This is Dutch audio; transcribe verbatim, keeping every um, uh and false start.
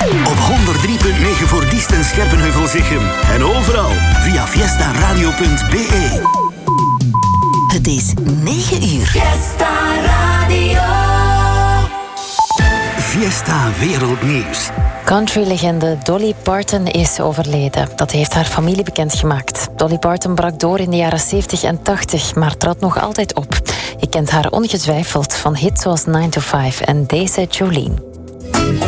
Op honderd drie punt negen voor Diest en Scherpenheuvel-Zichem. En overal via fiesta radio punt b e. Het is negen uur. Fiesta Radio. Fiesta Wereldnieuws. Country-legende Dolly Parton is overleden. Dat heeft haar familie bekendgemaakt. Dolly Parton brak door in de jaren zeventig en tachtig, maar trad nog altijd op. Je kent haar ongetwijfeld van hits zoals nine to five en Deze Jolene.